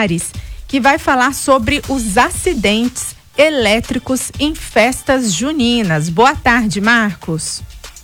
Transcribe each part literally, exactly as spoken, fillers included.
Linhares, que vai falar sobre os acidentes elétricos em festas juninas. Boa tarde, Marcos.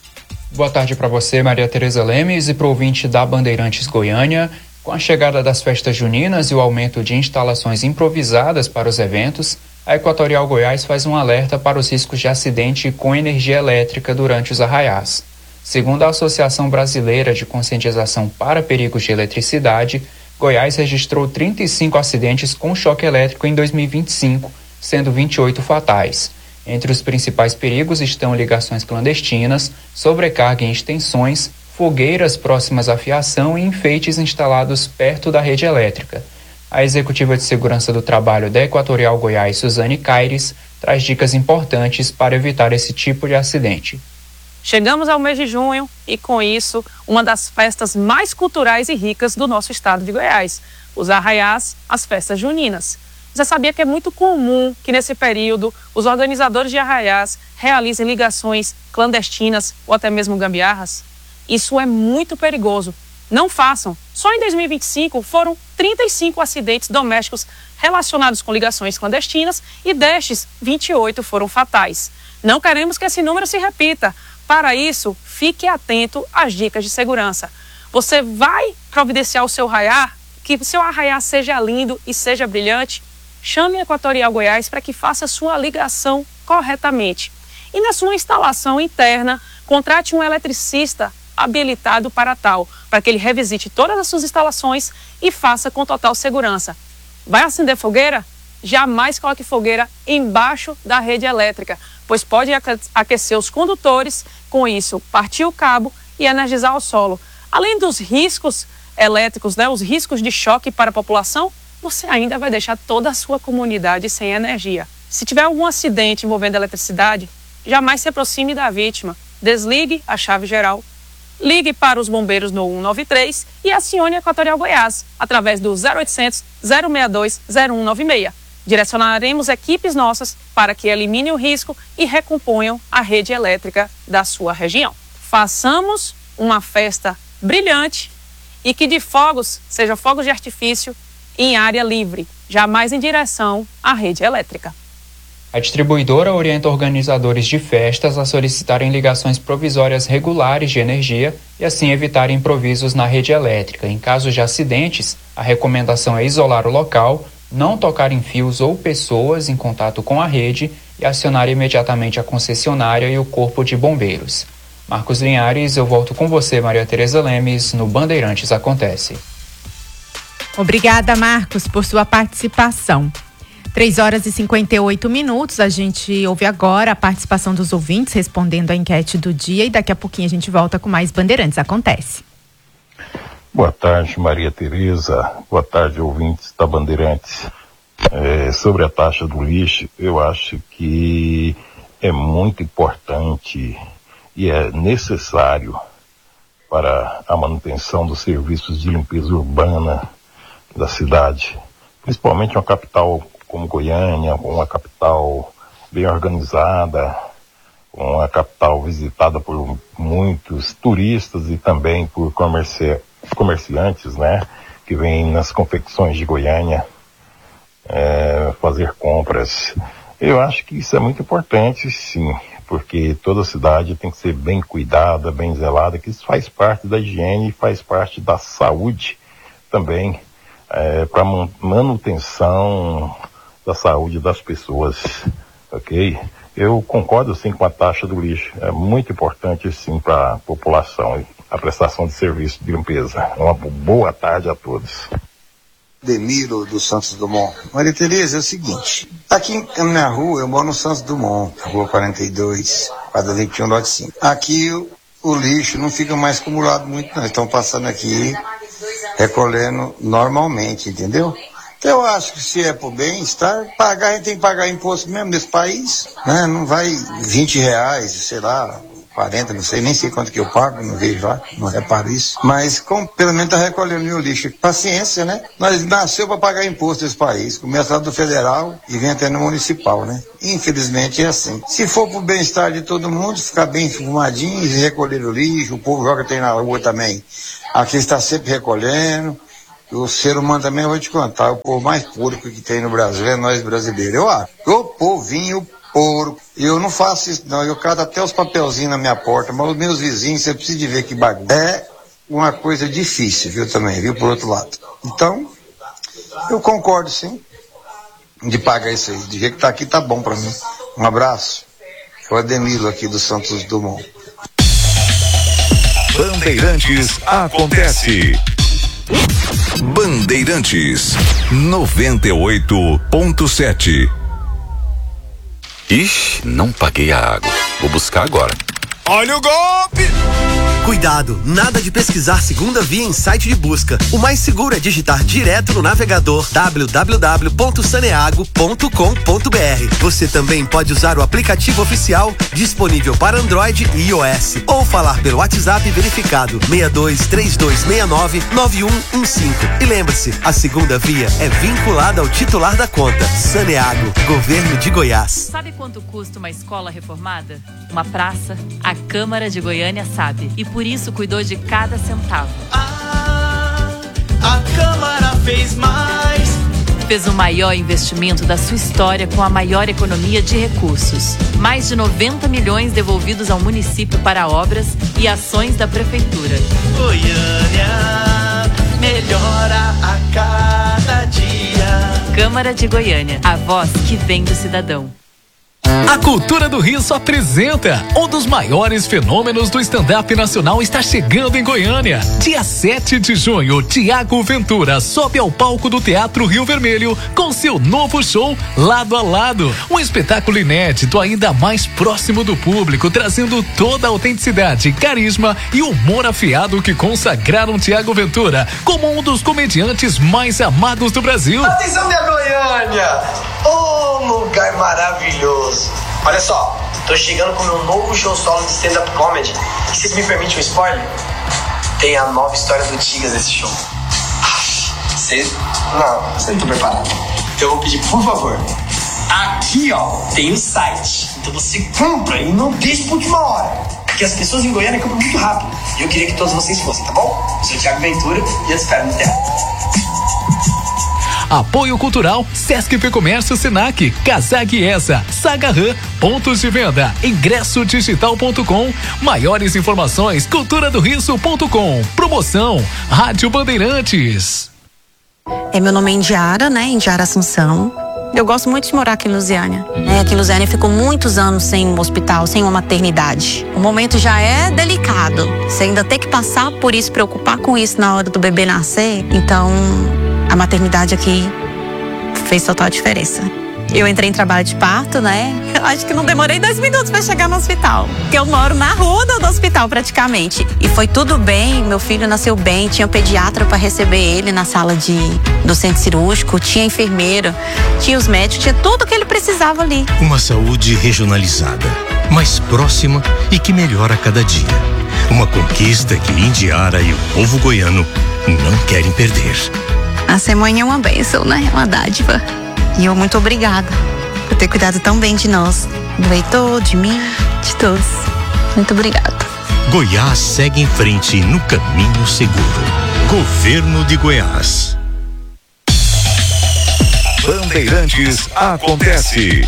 Boa tarde para você, Maria Tereza Lemes, e para o ouvinte da Bandeirantes Goiânia. Com a chegada das festas juninas e o aumento de instalações improvisadas para os eventos, a Equatorial Goiás faz um alerta para os riscos de acidente com energia elétrica durante os arraiás. Segundo a Associação Brasileira de Conscientização para Perigos de Eletricidade, Goiás registrou trinta e cinco acidentes com choque elétrico em dois mil e vinte e cinco, sendo vinte e oito fatais. Entre os principais perigos estão ligações clandestinas, sobrecarga em extensões, fogueiras próximas à fiação e enfeites instalados perto da rede elétrica. A executiva de segurança do trabalho da Equatorial Goiás, Suzane Caires, traz dicas importantes para evitar esse tipo de acidente. Chegamos ao mês de junho e, com isso, uma das festas mais culturais e ricas do nosso estado de Goiás, os arraiás, as festas juninas. Você sabia que é muito comum que, nesse período, os organizadores de arraiás realizem ligações clandestinas ou até mesmo gambiarras? Isso é muito perigoso. Não façam. Só em dois mil e vinte e cinco foram trinta e cinco acidentes domésticos relacionados com ligações clandestinas e destes, vinte e oito foram fatais. Não queremos que esse número se repita. Para isso, fique atento às dicas de segurança. Você vai providenciar o seu arraiá, que o seu arraiá seja lindo e seja brilhante? Chame a Equatorial Goiás para que faça sua ligação corretamente. E na sua instalação interna, contrate um eletricista habilitado para tal, para que ele revisite todas as suas instalações e faça com total segurança. Vai acender fogueira? Jamais coloque fogueira embaixo da rede elétrica, pois pode aquecer os condutores, com isso partir o cabo e energizar o solo. Além dos riscos elétricos, né, os riscos de choque para a população, você ainda vai deixar toda a sua comunidade sem energia. Se tiver algum acidente envolvendo eletricidade, jamais se aproxime da vítima. Desligue a chave geral, ligue para os bombeiros no um nove três e acione a Equatorial Goiás através do zero oitocentos, zero seis dois, zero um nove seis. Direcionaremos equipes nossas para que eliminem o risco e recomponham a rede elétrica da sua região. Façamos uma festa brilhante e que de fogos, seja fogos de artifício, em área livre, jamais em direção à rede elétrica. A distribuidora orienta organizadores de festas a solicitarem ligações provisórias regulares de energia e assim evitarem improvisos na rede elétrica. Em casos de acidentes, a recomendação é isolar o local, não tocar em fios ou pessoas em contato com a rede e acionar imediatamente a concessionária e o corpo de bombeiros. Marcos Linhares, eu volto com você, Maria Tereza Lemes, no Bandeirantes Acontece. Obrigada, Marcos, por sua participação. três horas e cinquenta e oito minutos, a gente ouve agora a participação dos ouvintes respondendo a enquete do dia e daqui a pouquinho a gente volta com mais Bandeirantes Acontece. Boa tarde, Maria Tereza. Boa tarde, ouvintes da Bandeirantes. É, sobre a taxa do lixo, eu acho que é muito importante e é necessário para a manutenção dos serviços de limpeza urbana da cidade, principalmente uma capital como Goiânia, uma capital bem organizada, uma capital visitada por muitos turistas e também por comerci- comerciantes, né, que vêm nas confecções de Goiânia é, fazer compras. Eu acho que isso é muito importante, sim, porque toda cidade tem que ser bem cuidada, bem zelada, que isso faz parte da higiene e faz parte da saúde também, é, para manutenção da saúde das pessoas, ok? Eu concordo sim com a taxa do lixo, é muito importante sim para a população, a prestação de serviço de limpeza. Uma boa tarde a todos. Demiro do Santos Dumont. Maria Tereza, é o seguinte, aqui na minha rua, eu moro no Santos Dumont, rua quarenta e dois, quadra vinte e um, lote cinco. Aqui o, o lixo não fica mais acumulado muito, não. Estão passando aqui, recolhendo normalmente, entendeu? Eu acho que se é por bem-estar, pagar, a gente tem que pagar imposto mesmo nesse país, né? Não vai vinte reais, sei lá, quarenta, não sei, nem sei quanto que eu pago, não vejo lá, não reparo isso. Mas como pelo menos tá recolhendo meu lixo, paciência, né? Nós nasceu para pagar imposto nesse país, começa lá do federal e vem até no municipal, né? Infelizmente é assim. Se for pro bem-estar de todo mundo, ficar bem fumadinho, recolher o lixo, o povo joga tem na rua também. Aqui está sempre recolhendo. O ser humano também, eu vou te contar, o povo mais porco que tem no Brasil é nós brasileiros. Eu acho. O povinho porco. Eu não faço isso, não. Eu cato até os papelzinhos na minha porta, mas os meus vizinhos, você precisa de ver que bagulho. É uma coisa difícil, viu, também, viu, por outro lado. Então, eu concordo, sim, de pagar isso aí. Do jeito que tá aqui, tá bom pra mim. Um abraço. É o Ademilo aqui do Santos Dumont. Bandeirantes acontece. Bandeirantes noventa e oito ponto sete. Ixi, não paguei a água. Vou buscar agora. Olha o golpe! Cuidado, nada de pesquisar segunda via em site de busca. O mais seguro é digitar direto no navegador w w w ponto saneago ponto com ponto b r. Você também pode usar o aplicativo oficial disponível para Android e iOS ou falar pelo WhatsApp verificado seis dois três dois seis nove nove um um cinco. E lembre-se, a segunda via é vinculada ao titular da conta. Saneago, Governo de Goiás. Sabe quanto custa uma escola reformada? Uma praça? A Câmara de Goiânia sabe. E por isso cuidou de cada centavo. Ah, a Câmara fez mais. Fez o maior investimento da sua história com a maior economia de recursos. Mais de noventa milhões devolvidos ao município para obras e ações da prefeitura. Goiânia melhora a cada dia. Câmara de Goiânia, a voz que vem do cidadão. A Cultura do Riso apresenta um dos maiores fenômenos do stand-up nacional está chegando em Goiânia. Dia sete de junho, Tiago Ventura sobe ao palco do Teatro Rio Vermelho com seu novo show Lado a Lado. Um espetáculo inédito ainda mais próximo do público, trazendo toda a autenticidade, carisma e humor afiado que consagraram Tiago Ventura como um dos comediantes mais amados do Brasil. Atenção, minha Goiânia! Oh, lugar maravilhoso! Olha só, tô chegando com meu novo show solo de stand-up comedy. E vocês me permitem um spoiler? Tem a nova história do Tigas nesse show. Vocês... Não, vocês não estão preparados. Então eu vou pedir, por favor, aqui ó, tem o site. Então você compra e não deixa pra última hora. Porque as pessoas em Goiânia compram muito rápido. E eu queria que todos vocês fossem, tá bom? Eu sou o Thiago Ventura e eu te espero no teatro. Apoio Cultural, Sesc Fecomércio Senac, Casag Essa, Saga Ram, pontos de venda, ingresso digital ponto com, maiores informações, cultura do riso ponto com, promoção, Rádio Bandeirantes. É, meu nome é Indiara, né, Indiara Assunção. Eu gosto muito de morar aqui em Lusiânia. É, aqui em Lusiânia ficou muitos anos sem um hospital, sem uma maternidade. O momento já é delicado. Você ainda tem que passar por isso, preocupar com isso na hora do bebê nascer. Então, a maternidade aqui fez total diferença. Eu entrei em trabalho de parto, né? Eu acho que não demorei dois minutos para chegar no hospital. Porque eu moro na rua do hospital praticamente. E foi tudo bem, meu filho nasceu bem, tinha um pediatra para receber ele na sala de, do centro cirúrgico, tinha enfermeira, tinha os médicos, tinha tudo que ele precisava ali. Uma saúde regionalizada, mais próxima e que melhora a cada dia. Uma conquista que Indiara e o povo goiano não querem perder. A ser mãe é uma bênção, né? É uma dádiva. E eu muito obrigada por ter cuidado tão bem de nós, do Heitor, de mim, de todos. Muito obrigada. Goiás segue em frente no caminho seguro. Governo de Goiás. Bandeirantes acontece.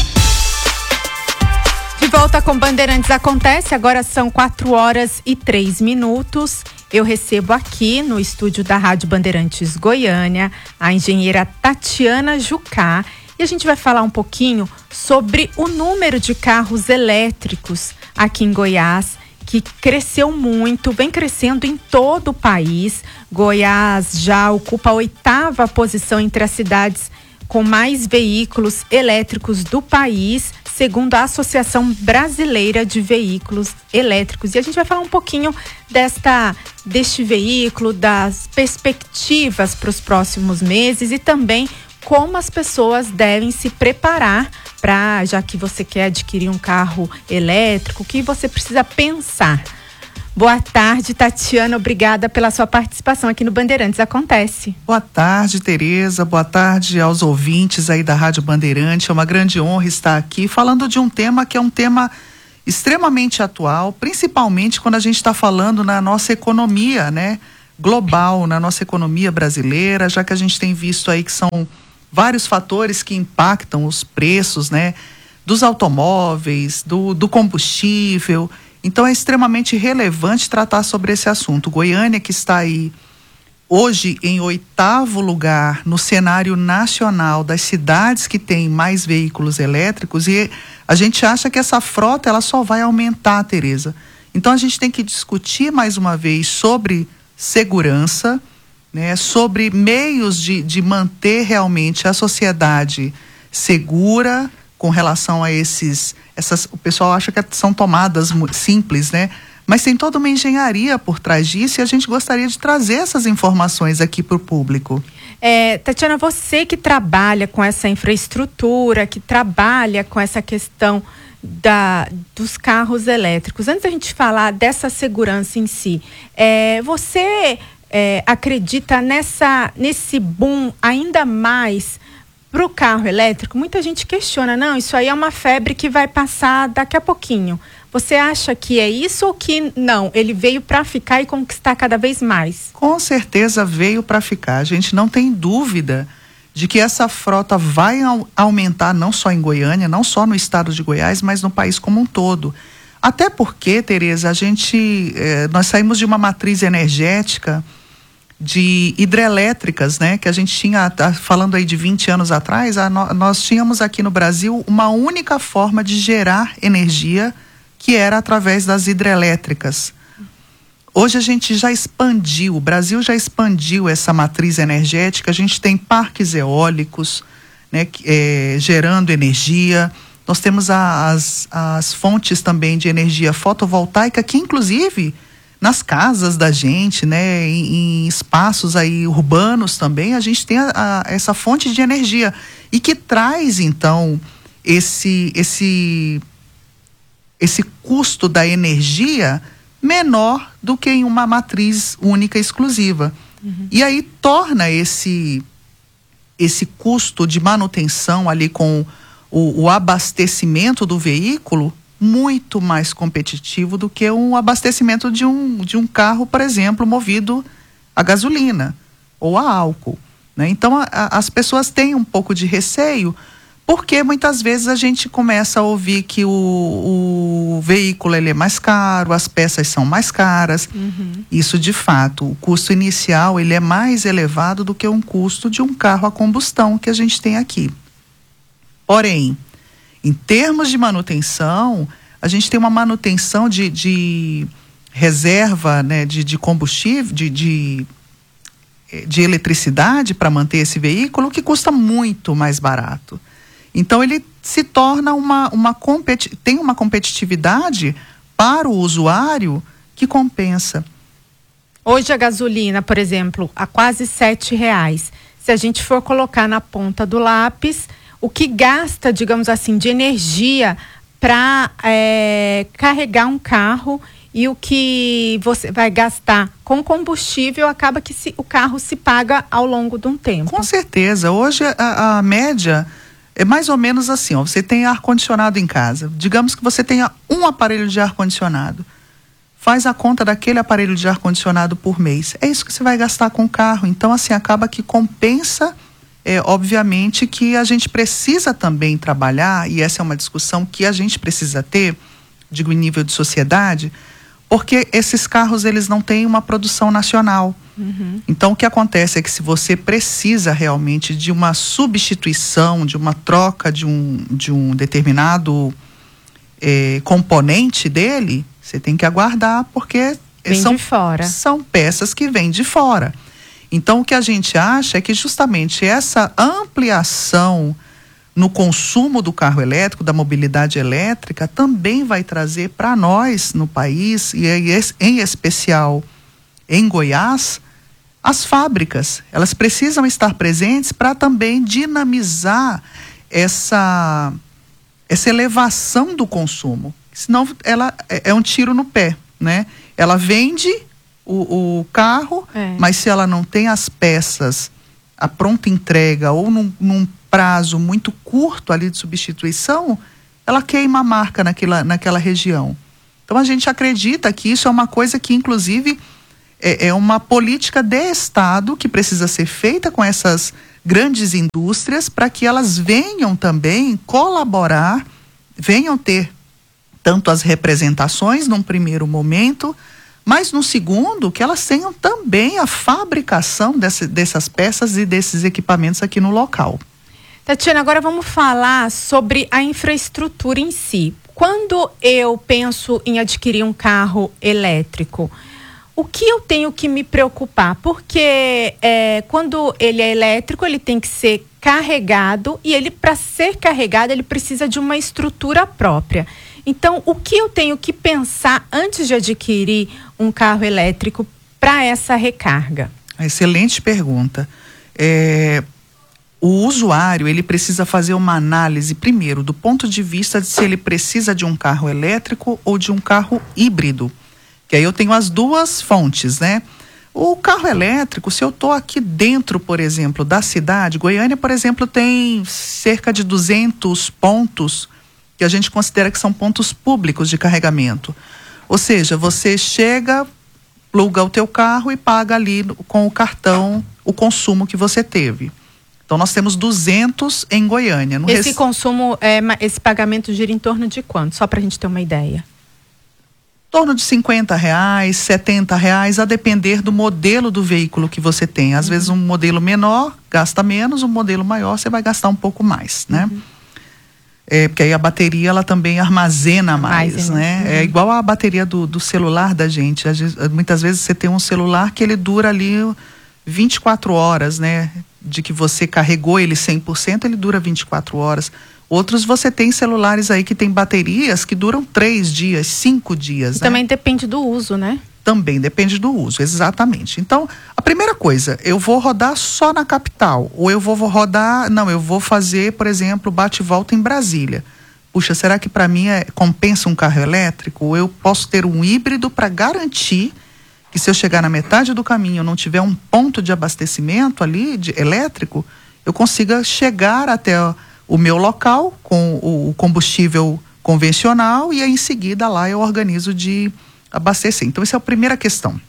De volta com Bandeirantes Acontece, agora são quatro horas e três minutos. Eu recebo aqui no estúdio da Rádio Bandeirantes Goiânia a engenheira Tatiana Jucá e a gente vai falar um pouquinho sobre o número de carros elétricos aqui em Goiás, que cresceu muito, vem crescendo em todo o país. Goiás já ocupa a oitava posição entre as cidades com mais veículos elétricos do país, segundo a Associação Brasileira de Veículos Elétricos. E a gente vai falar um pouquinho desta, deste veículo, das perspectivas para os próximos meses e também como as pessoas devem se preparar para, já que você quer adquirir um carro elétrico, o que você precisa pensar. Boa tarde, Tatiana, obrigada pela sua participação aqui no Bandeirantes Acontece. Boa tarde, Tereza, boa tarde aos ouvintes aí da Rádio Bandeirante. É uma grande honra estar aqui falando de um tema que é um tema extremamente atual, principalmente quando a gente está falando na nossa economia, né? global na nossa economia brasileira, já que a gente tem visto aí que são vários fatores que impactam os preços, né, dos automóveis, do, do combustível. Então é extremamente relevante tratar sobre esse assunto. Goiânia, que está aí hoje em oitavo lugar no cenário nacional das cidades que têm mais veículos elétricos, e a gente acha que essa frota ela só vai aumentar, Tereza. Então a gente tem que discutir mais uma vez sobre segurança, né, sobre meios de, de manter realmente a sociedade segura com relação a esses, essas, o pessoal acha que são tomadas simples, né? Mas tem toda uma engenharia por trás disso e a gente gostaria de trazer essas informações aqui para o público. É, Tatiana, você que trabalha com essa infraestrutura, que trabalha com essa questão da, dos carros elétricos, antes da gente falar dessa segurança em si, é, você é, acredita nessa, nesse boom ainda mais para o carro elétrico? Muita gente questiona, não, isso aí é uma febre que vai passar daqui a pouquinho. Você acha que é isso ou que não? Ele veio para ficar e conquistar cada vez mais? Com certeza veio para ficar. A gente não tem dúvida de que essa frota vai aumentar não só em Goiânia, não só no estado de Goiás, mas no país como um todo. Até porque, Tereza, a gente, eh, nós saímos de uma matriz energética de hidrelétricas, né? Que a gente tinha, tá, falando aí de vinte anos atrás, a, nós tínhamos aqui no Brasil uma única forma de gerar energia, que era através das hidrelétricas. Hoje a gente já expandiu, o Brasil já expandiu essa matriz energética, a gente tem parques eólicos, né, é, gerando energia, nós temos a, as, as fontes também de energia fotovoltaica, que inclusive nas casas da gente, né, em, em espaços aí urbanos também, a gente tem a, a, essa fonte de energia e que traz então esse, esse esse custo da energia menor do que em uma matriz única exclusiva. Uhum. E aí torna esse, esse custo de manutenção ali com o, o abastecimento do veículo muito mais competitivo do que um abastecimento de um, de um carro, por exemplo, movido a gasolina ou a álcool, né? Então a, a, as pessoas têm um pouco de receio, porque muitas vezes a gente começa a ouvir que o, o veículo ele é mais caro, as peças são mais caras. Uhum. Isso de fato, o custo inicial ele é mais elevado do que um custo de um carro a combustão que a gente tem aqui. Porém, em termos de manutenção, a gente tem uma manutenção de, de reserva, né, de, de combustível, de, de, de eletricidade para manter esse veículo que custa muito mais barato. Então ele se torna uma, uma competi- tem uma competitividade para o usuário que compensa. Hoje a gasolina, por exemplo, a quase sete reais. Se a gente for colocar na ponta do lápis, o que gasta, digamos assim, de energia para é, carregar um carro e o que você vai gastar com combustível, acaba que se, o carro se paga ao longo de um tempo. Com certeza. Hoje a, a média é mais ou menos assim, ó, você tem ar-condicionado em casa. Digamos que você tenha um aparelho de ar-condicionado. Faz a conta daquele aparelho de ar-condicionado por mês. É isso que você vai gastar com o carro. Então, assim, acaba que compensa, é, obviamente, que a gente precisa também trabalhar, e essa é uma discussão que a gente precisa ter, digo, em nível de sociedade, porque esses carros, eles não têm uma produção nacional. Uhum. Então, o que acontece é que se você precisa realmente de uma substituição, de uma troca de um, de um determinado eh, componente dele, você tem que aguardar, porque vem são, de fora. São peças que vêm de fora. Então, o que a gente acha é que justamente essa ampliação no consumo do carro elétrico, da mobilidade elétrica, também vai trazer para nós no país, e em especial em Goiás, as fábricas. Elas precisam estar presentes para também dinamizar essa, essa elevação do consumo. Senão ela é, é um tiro no pé, né? Ela vende o, o carro, é. Mas se ela não tem as peças, a pronta entrega ou num, num prazo muito curto ali de substituição, ela queima a marca naquela, naquela região. Então a gente acredita que isso é uma coisa que inclusive é, é uma política de Estado que precisa ser feita com essas grandes indústrias para que elas venham também colaborar, venham ter tanto as representações num primeiro momento, mas no segundo que elas tenham também a fabricação desse, dessas peças e desses equipamentos aqui no local. Tatiana, agora vamos falar sobre a infraestrutura em si. Quando eu penso em adquirir um carro elétrico, o que eu tenho que me preocupar? Porque é, quando ele é elétrico, ele tem que ser carregado e ele, para ser carregado, ele precisa de uma estrutura própria. Então, o que eu tenho que pensar antes de adquirir um carro elétrico para essa recarga? Excelente pergunta. É, o usuário, ele precisa fazer uma análise, primeiro, do ponto de vista de se ele precisa de um carro elétrico ou de um carro híbrido. Que aí eu tenho as duas fontes, né? O carro elétrico, se eu estou aqui dentro, por exemplo, da cidade, Goiânia, por exemplo, tem cerca de duzentos pontos que a gente considera que são pontos públicos de carregamento. Ou seja, você chega, pluga o teu carro e paga ali com o cartão o consumo que você teve. Então nós temos duzentos em Goiânia. No esse rec... consumo, é, esse pagamento gira em torno de quanto? Só para a gente ter uma ideia. Em torno de cinquenta reais, setenta reais, a depender do modelo do veículo que você tem. Às uhum. vezes um modelo menor gasta menos, um modelo maior você vai gastar um pouco mais, né? Uhum. É, porque aí a bateria ela também armazena mais, mais né? Uhum. É igual a bateria do, do celular da gente. Muitas vezes você tem um celular que ele dura ali vinte e quatro horas, né? De que você carregou ele cem por cento, ele dura vinte e quatro horas. Outros você tem celulares aí que tem baterias que duram três dias, cinco dias. E né? Também depende do uso, né? Também depende do uso, exatamente. Então, a primeira coisa, eu vou rodar só na capital, ou eu vou rodar, não, eu vou fazer, por exemplo, bate e volta em Brasília. Puxa, será que para mim é, compensa um carro elétrico? Ou eu posso ter um híbrido para garantir que se eu chegar na metade do caminho, não tiver um ponto de abastecimento ali, de elétrico, eu consiga chegar até o meu local com o combustível convencional e aí em seguida lá eu organizo de abastecer. Então, essa é a primeira questão.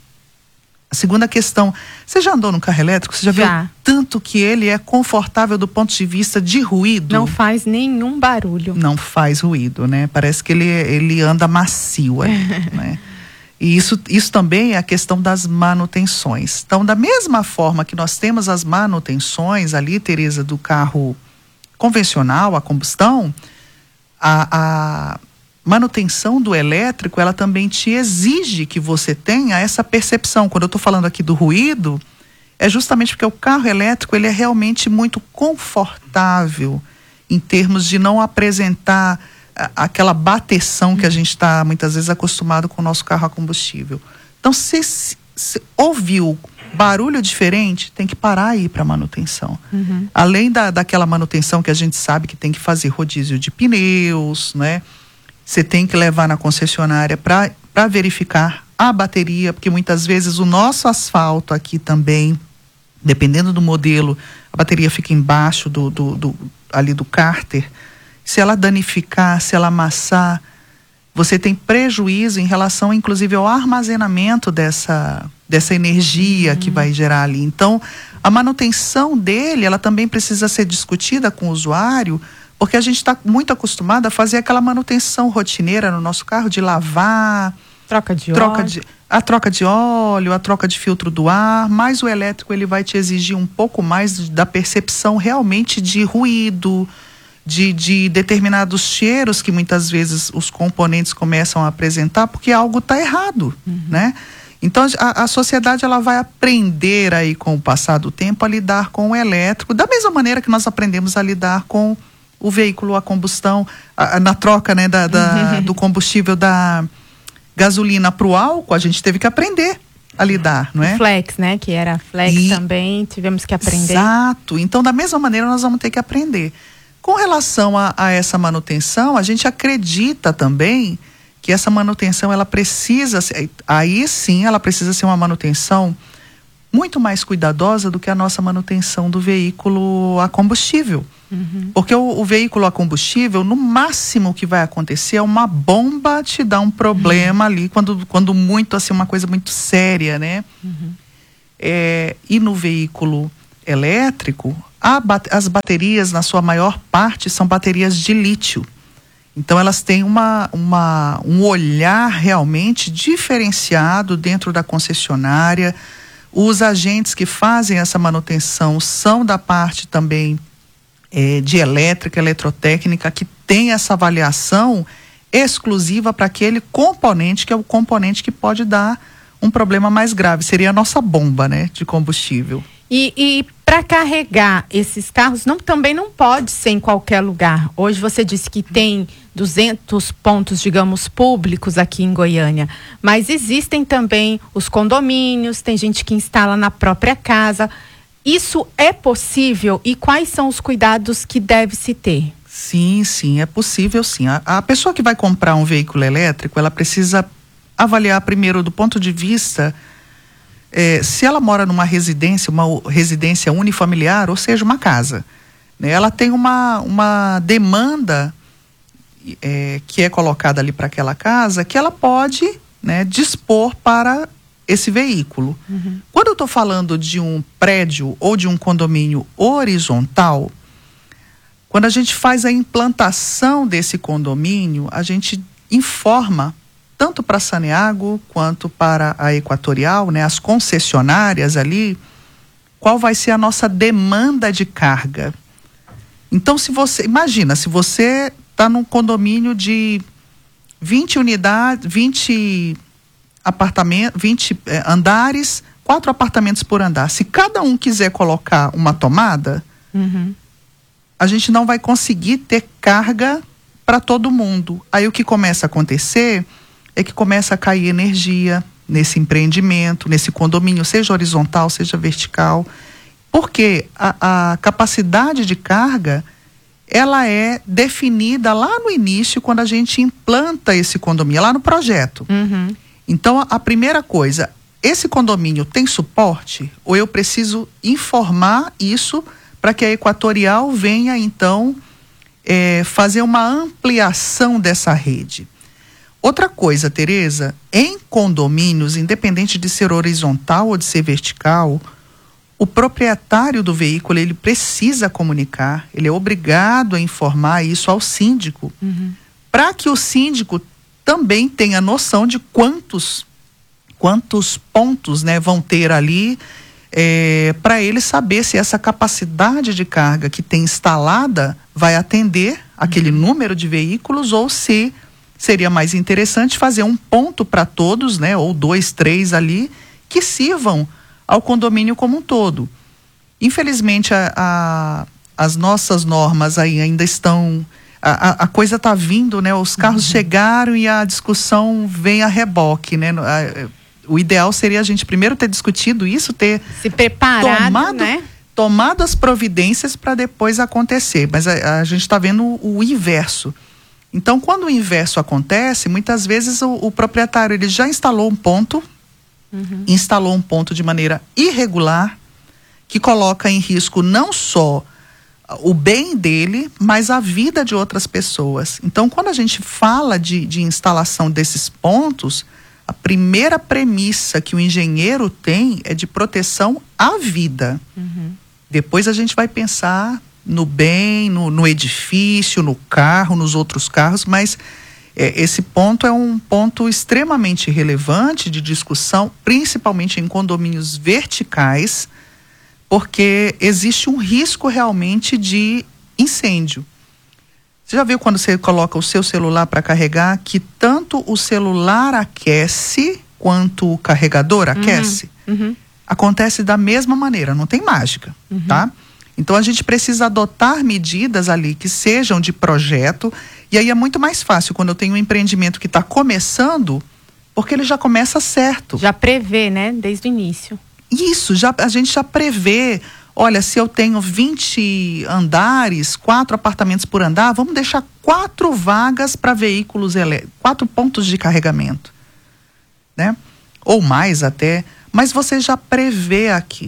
A segunda questão, você já andou no carro elétrico? Você já, já viu tanto que ele é confortável do ponto de vista de ruído? Não faz nenhum barulho. Não faz ruído, né? Parece que ele, ele anda macio ali, né? E isso, isso também é a questão das manutenções. Então, da mesma forma que nós temos as manutenções ali, Tereza, do carro convencional, a combustão, a... a manutenção do elétrico, ela também te exige que você tenha essa percepção. Quando eu estou falando aqui do ruído, é justamente porque o carro elétrico ele é realmente muito confortável em termos de não apresentar a, aquela bateção que a gente está muitas vezes acostumado com o nosso carro a combustível. Então, se, se, se ouviu barulho diferente, tem que parar e ir para manutenção. Uhum. Além da, daquela manutenção que a gente sabe que tem que fazer rodízio de pneus, né? Você tem que levar na concessionária para verificar a bateria, porque muitas vezes o nosso asfalto aqui também, dependendo do modelo, a bateria fica embaixo do, do, do, ali do cárter. Se ela danificar, se ela amassar, você tem prejuízo em relação, inclusive, ao armazenamento dessa, dessa energia uhum. que vai gerar ali. Então, a manutenção dele, ela também precisa ser discutida com o usuário, porque a gente está muito acostumado a fazer aquela manutenção rotineira no nosso carro, de lavar, troca de troca óleo. De, a troca de óleo, a troca de filtro do ar, mas o elétrico ele vai te exigir um pouco mais da percepção realmente de ruído, de, de determinados cheiros que muitas vezes os componentes começam a apresentar, porque algo está errado, uhum. né? Então a, a sociedade ela vai aprender aí com o passar do tempo a lidar com o elétrico, da mesma maneira que nós aprendemos a lidar com o veículo a combustão, a, a, na troca, né, da, da, uhum. do combustível da gasolina para o álcool, a gente teve que aprender a lidar, não é? O flex, né, que era flex e... também, tivemos que aprender. Exato, então da mesma maneira nós vamos ter que aprender. Com relação a, a essa manutenção, a gente acredita também que essa manutenção, ela precisa, ser, aí sim ela precisa ser uma manutenção muito mais cuidadosa do que a nossa manutenção do veículo a combustível. Uhum. Porque o, o veículo a combustível, no máximo que vai acontecer é uma bomba te dar um problema uhum. ali, quando, quando muito, assim, uma coisa muito séria, né? Uhum. É, e no veículo elétrico, a, as baterias, na sua maior parte, são baterias de lítio. Então elas têm uma, uma, um olhar realmente diferenciado dentro da concessionária. Os agentes que fazem essa manutenção são da parte também é, de elétrica, eletrotécnica, que tem essa avaliação exclusiva para aquele componente, que é o componente que pode dar um problema mais grave. Seria a nossa bomba, né, de combustível. E, e para carregar esses carros, não, também não pode ser em qualquer lugar. Hoje você disse que tem duzentos pontos, digamos, públicos aqui em Goiânia, mas existem também os condomínios, tem gente que instala na própria casa. Isso é possível e quais são os cuidados que deve se ter? Sim, sim, é possível sim. A, a pessoa que vai comprar um veículo elétrico, ela precisa avaliar primeiro do ponto de vista É, se ela mora numa residência, uma residência unifamiliar, ou seja, uma casa, né, ela tem uma, uma demanda é, que é colocada ali para aquela casa, que ela pode, né, dispor para esse veículo. Uhum. Quando eu estou falando de um prédio ou de um condomínio horizontal, quando a gente faz a implantação desse condomínio, a gente informa tanto para a Saneago quanto para a Equatorial, né, as concessionárias ali, qual vai ser a nossa demanda de carga. Então, se você, imagina, se você está num condomínio de vinte unidades, vinte apartamentos, vinte eh, andares, quatro apartamentos por andar. Se cada um quiser colocar uma tomada, uhum. a gente não vai conseguir ter carga para todo mundo. Aí o que começa a acontecer é que começa a cair energia nesse empreendimento, nesse condomínio, seja horizontal, seja vertical, porque a, a capacidade de carga, ela é definida lá no início, quando a gente implanta esse condomínio, lá no projeto. Uhum. Então, a, a primeira coisa, esse condomínio tem suporte? Ou eu preciso informar isso para que a Equatorial venha, então, é, fazer uma ampliação dessa rede? Outra coisa, Tereza, em condomínios, independente de ser horizontal ou de ser vertical, o proprietário do veículo, ele precisa comunicar, ele é obrigado a informar isso ao síndico, uhum. para que o síndico também tenha noção de quantos, quantos pontos, né, vão ter ali, é, para ele saber se essa capacidade de carga que tem instalada vai atender aquele uhum. número de veículos, ou se seria mais interessante fazer um ponto para todos, né, ou dois, três ali, que sirvam ao condomínio como um todo. Infelizmente, a, a, as nossas normas aí ainda estão... A, a coisa está vindo, né? Os carros uhum. chegaram e a discussão vem a reboque, né? A, o ideal seria a gente primeiro ter discutido isso, ter se preparado, tomado, né? tomado as providências para depois acontecer. Mas a, a gente está vendo o, o inverso. Então, quando o inverso acontece, muitas vezes o, o proprietário ele já instalou um ponto, uhum. instalou um ponto de maneira irregular, que coloca em risco não só o bem dele, mas a vida de outras pessoas. Então, quando a gente fala de, de instalação desses pontos, a primeira premissa que o engenheiro tem é de proteção à vida. Uhum. Depois a gente vai pensar no bem, no, no edifício, no carro, nos outros carros, mas é, esse ponto é um ponto extremamente relevante de discussão, principalmente em condomínios verticais, porque existe um risco realmente de incêndio. Você já viu quando você coloca o seu celular para carregar, que tanto o celular aquece quanto o carregador aquece? Uhum, uhum. Acontece da mesma maneira, não tem mágica, uhum. tá? Então a gente precisa adotar medidas ali que sejam de projeto, e aí é muito mais fácil quando eu tenho um empreendimento que está começando, porque ele já começa certo. Já prevê, né? Desde o início. Isso, já, a gente já prevê, olha, se eu tenho vinte andares, quatro apartamentos por andar, vamos deixar quatro vagas para veículos elétricos, quatro pontos de carregamento, né? Ou mais até, mas você já prevê aquilo.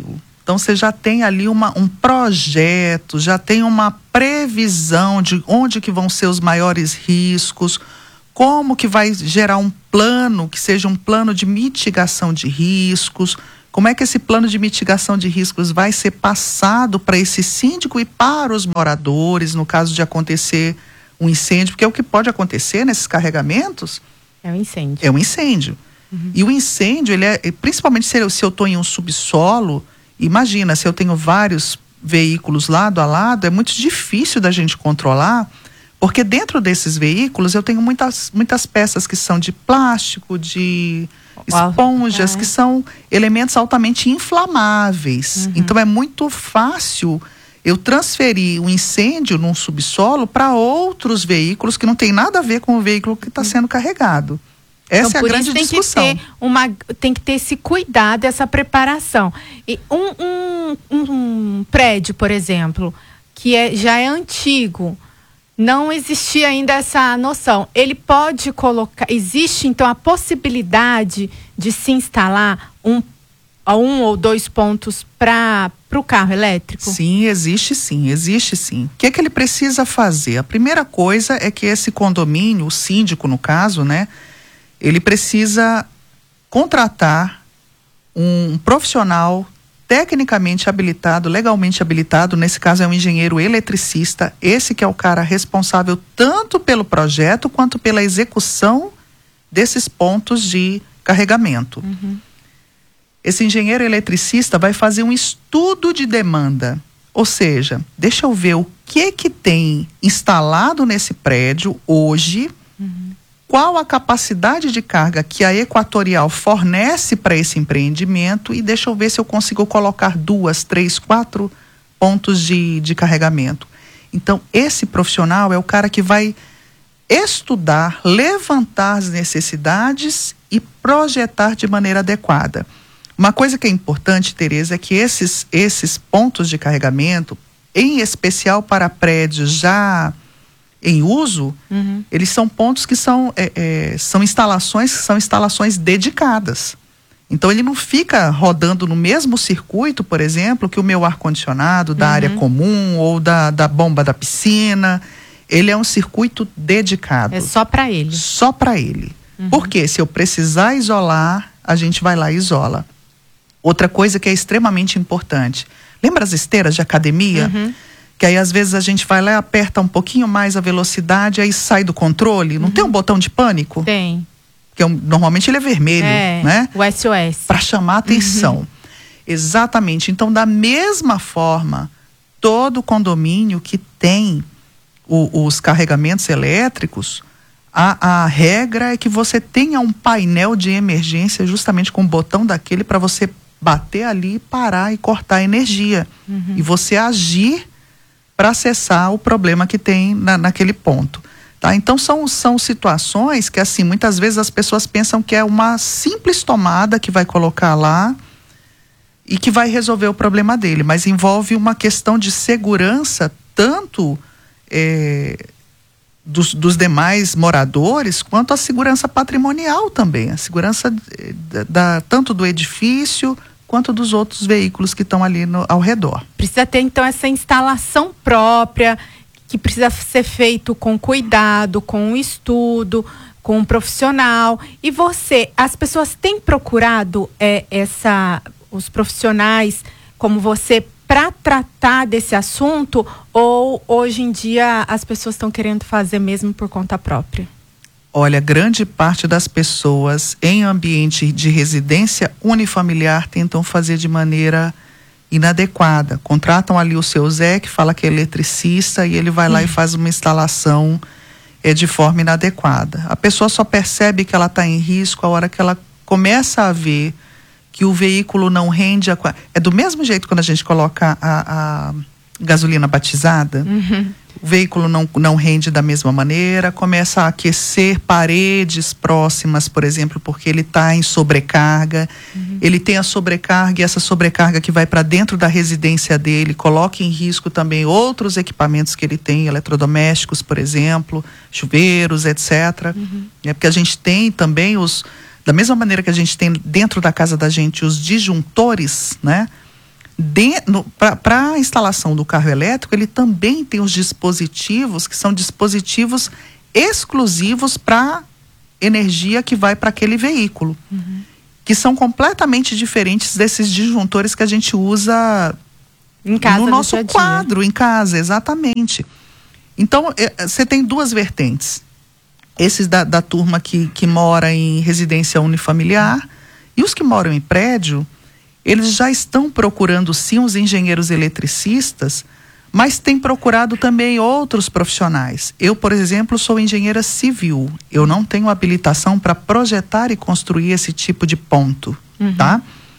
Então você já tem ali uma, um projeto, já tem uma previsão de onde que vão ser os maiores riscos, como que vai gerar um plano que seja um plano de mitigação de riscos, como é que esse plano de mitigação de riscos vai ser passado para esse síndico e para os moradores, no caso de acontecer um incêndio, porque é o que pode acontecer nesses carregamentos. É um incêndio. É um incêndio. Uhum. E o incêndio, ele é, principalmente se eu se eu estou em um subsolo, imagina, se eu tenho vários veículos lado a lado, é muito difícil da gente controlar, porque dentro desses veículos eu tenho muitas, muitas peças que são de plástico, de esponjas, é. que são elementos altamente inflamáveis. Uhum. Então é muito fácil eu transferir o incêndio num subsolo para outros veículos que não tem nada a ver com o veículo que está uhum. sendo carregado. Essa então, é a grande tem discussão. Que ter uma, tem que ter esse cuidado, essa preparação. E um, um, um, um prédio, por exemplo, que é, já é antigo, não existia ainda essa noção. Ele pode colocar, existe então a possibilidade de se instalar um, um ou dois pontos para o carro elétrico? Sim, existe sim, existe sim. O que é que ele precisa fazer? A primeira coisa é que esse condomínio, o síndico no caso, né? Ele precisa contratar um profissional tecnicamente habilitado, legalmente habilitado, nesse caso é um engenheiro eletricista, esse que é o cara responsável tanto pelo projeto quanto pela execução desses pontos de carregamento. Uhum. Esse engenheiro eletricista vai fazer um estudo de demanda, ou seja, deixa eu ver o que que tem instalado nesse prédio hoje, uhum. qual a capacidade de carga que a Equatorial fornece para esse empreendimento e deixa eu ver se eu consigo colocar duas, três, quatro pontos de, de carregamento. Então, esse profissional é o cara que vai estudar, levantar as necessidades e projetar de maneira adequada. Uma coisa que é importante, Tereza, é que esses, esses pontos de carregamento, em especial para prédios já em uso, uhum. eles são pontos que são, é, é, são instalações que são instalações dedicadas. Então ele não fica rodando no mesmo circuito, por exemplo, que o meu ar-condicionado da uhum. área comum ou da, da bomba da piscina. Ele é um circuito dedicado. É só para ele. Só para ele. Uhum. Porque se eu precisar isolar, a gente vai lá e isola. Outra coisa que é extremamente importante. Lembra as esteiras de academia? Uhum. Que aí às vezes a gente vai lá e aperta um pouquinho mais a velocidade, aí sai do controle. Não uhum. tem um botão de pânico? Tem. Que é um, normalmente ele é vermelho, é, né? O S O S. Para chamar a atenção. Uhum. Exatamente. Então, da mesma forma, todo condomínio que tem o, os carregamentos elétricos, a, a regra é que você tenha um painel de emergência justamente com um botão daquele para você bater ali, parar e cortar a energia. Uhum. E você agir para acessar o problema que tem na, naquele ponto. Tá? Então são, são situações que assim, muitas vezes as pessoas pensam que é uma simples tomada que vai colocar lá e que vai resolver o problema dele, mas envolve uma questão de segurança tanto é, dos, dos demais moradores quanto a segurança patrimonial também, a segurança da, da, tanto do edifício quanto dos outros veículos que estão ali no, ao redor. Precisa ter então essa instalação própria, que precisa ser feito com cuidado, com estudo, com um profissional. E você, as pessoas têm procurado é, essa, os profissionais como você para tratar desse assunto, ou hoje em dia as pessoas estão querendo fazer mesmo por conta própria? Olha, grande parte das pessoas em ambiente de residência unifamiliar tentam fazer de maneira inadequada. Contratam ali o seu Zé, que fala que é eletricista, e ele vai lá hum. e faz uma instalação é, de forma inadequada. A pessoa só percebe que ela está em risco a hora que ela começa a ver que o veículo não rende. A... É do mesmo jeito quando a gente coloca a, a gasolina batizada. Uhum. O veículo não, não rende da mesma maneira, começa a aquecer paredes próximas, por exemplo, porque ele está em sobrecarga. Uhum. Ele tem a sobrecarga e essa sobrecarga que vai para dentro da residência dele coloca em risco também outros equipamentos que ele tem, eletrodomésticos, por exemplo, chuveiros, etcétera. Uhum. É porque a gente tem também os, da mesma maneira que a gente tem dentro da casa da gente os disjuntores, né? Para a instalação do carro elétrico, ele também tem os dispositivos que são dispositivos exclusivos para energia que vai para aquele veículo, uhum. que são completamente diferentes desses disjuntores que a gente usa em casa, no nosso dia a dia. quadro, em casa, exatamente. Então, você tem duas vertentes. Esses da, da turma que, que mora em residência unifamiliar e os que moram em prédio, eles já estão procurando sim os engenheiros eletricistas, mas têm procurado também outros profissionais. Eu, por exemplo, sou engenheira civil. Eu não tenho habilitação para projetar e construir esse tipo de ponto, uhum. tá?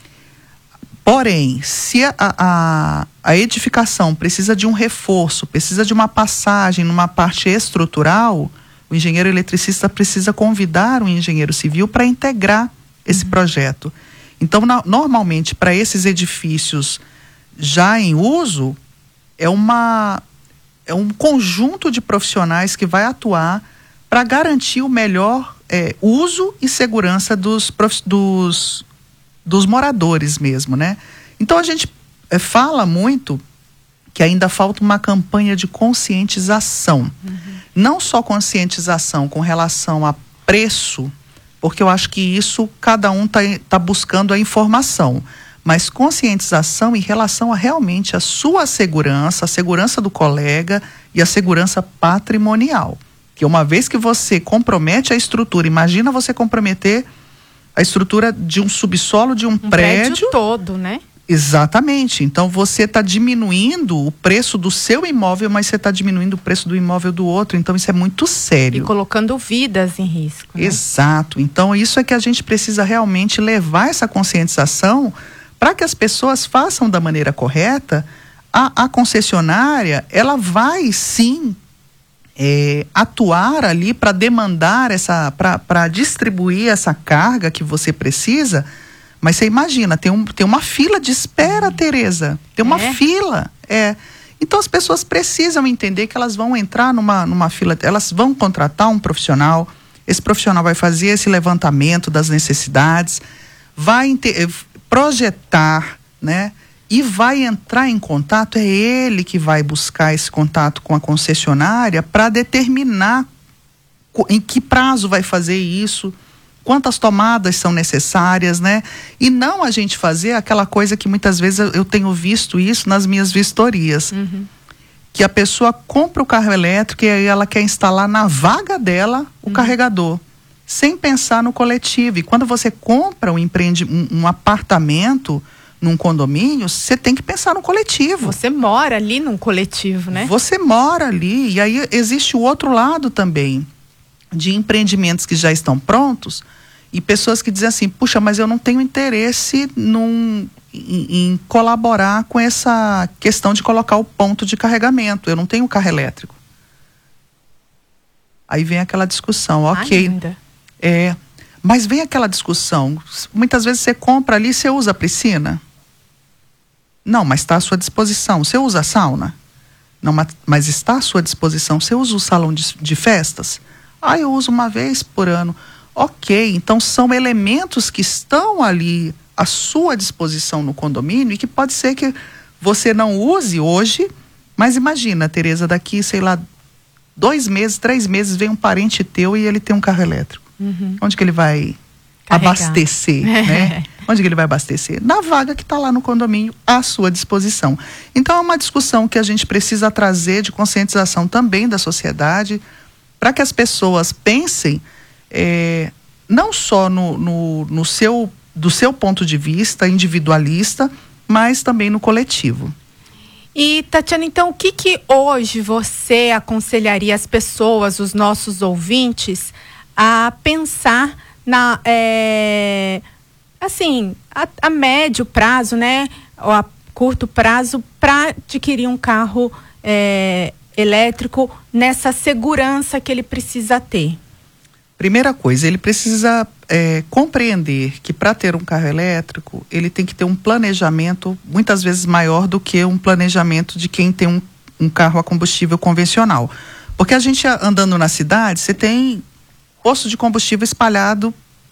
Porém, se a, a, a edificação precisa de um reforço, precisa de uma passagem numa parte estrutural, o engenheiro eletricista precisa convidar o engenheiro civil para integrar esse uhum. projeto. Então, na, normalmente, para esses edifícios já em uso, é, uma, é um conjunto de profissionais que vai atuar para garantir o melhor é, uso e segurança dos, dos, dos moradores mesmo, né? Então, a gente é, fala muito que ainda falta uma campanha de conscientização. Uhum. Não só conscientização com relação a preço, porque eu acho que isso cada um está tá buscando a informação, mas conscientização em relação a realmente a sua segurança, a segurança do colega e a segurança patrimonial. Que uma vez que você compromete a estrutura, imagina você comprometer a estrutura de um subsolo de um, um prédio, prédio todo, né? Exatamente. Então você está diminuindo o preço do seu imóvel, mas você está diminuindo o preço do imóvel do outro. Então isso é muito sério. E colocando vidas em risco. Né? Exato. Então isso é que a gente precisa realmente levar essa conscientização para que as pessoas façam da maneira correta. A, a concessionária, ela vai sim é, atuar ali para demandar essa, para distribuir essa carga que você precisa. Mas você imagina, tem, um, tem uma fila de espera, Tereza. Tem uma é? fila. É. Então as pessoas precisam entender que elas vão entrar numa, numa fila, elas vão contratar um profissional, esse profissional vai fazer esse levantamento das necessidades, vai inter, projetar, né? E vai entrar em contato, é ele que vai buscar esse contato com a concessionária para determinar em que prazo vai fazer isso, quantas tomadas são necessárias, né? E não a gente fazer aquela coisa que muitas vezes eu, eu tenho visto isso nas minhas vistorias. Uhum. Que a pessoa compra o carro elétrico e aí ela quer instalar na vaga dela o uhum. carregador, sem pensar no coletivo. E quando você compra um, empreende, um, um apartamento num condomínio, você tem que pensar no coletivo. Você mora ali num coletivo, né? Você mora ali. E aí existe o outro lado também, de empreendimentos que já estão prontos e pessoas que dizem assim, puxa, mas eu não tenho interesse num, em, em colaborar com essa questão de colocar o ponto de carregamento, eu não tenho carro elétrico. Aí vem aquela discussão, ok, ainda. É, mas vem aquela discussão, muitas vezes você compra ali, você usa a piscina? Não, mas está à sua disposição. Você usa a sauna? Não, mas está à sua disposição. Você usa o salão de, de festas? Ah, eu uso uma vez por ano. Ok, então são elementos que estão ali à sua disposição no condomínio e que pode ser que você não use hoje, mas imagina, Tereza, daqui, sei lá, dois meses, três meses, vem um parente teu e ele tem um carro elétrico. Uhum. Onde que ele vai Carregar. abastecer, né? Onde que ele vai abastecer? Na vaga que está lá no condomínio à sua disposição. Então é uma discussão que a gente precisa trazer de conscientização também da sociedade, para que as pessoas pensem é, não só no, no, no seu, do seu ponto de vista individualista, mas também no coletivo. E, Tatiana, então, o que que hoje você aconselharia as pessoas, os nossos ouvintes, a pensar na, é, assim, a, a médio prazo, né, ou a curto prazo, para adquirir um carro é, elétrico nessa segurança que ele precisa ter? Primeira coisa, ele precisa é, compreender que para ter um carro elétrico, ele tem que ter um planejamento muitas vezes maior do que um planejamento de quem tem um, um carro a combustível convencional. Porque a gente andando na cidade, você tem posto de combustível espalhado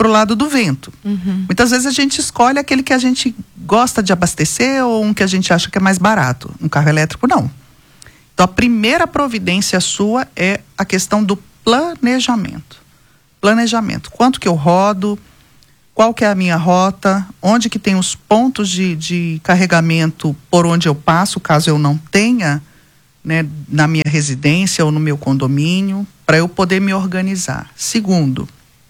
para o lado do vento. Uhum. Muitas vezes a gente escolhe aquele que a gente gosta de abastecer ou um que a gente acha que é mais barato. Um carro elétrico, não. Então, a primeira providência sua é a questão do planejamento. Planejamento. Quanto que eu rodo, qual que é a minha rota, onde que tem os pontos de, de carregamento por onde eu passo, caso eu não tenha, né, na minha residência ou no meu condomínio, para eu poder me organizar. Segundo,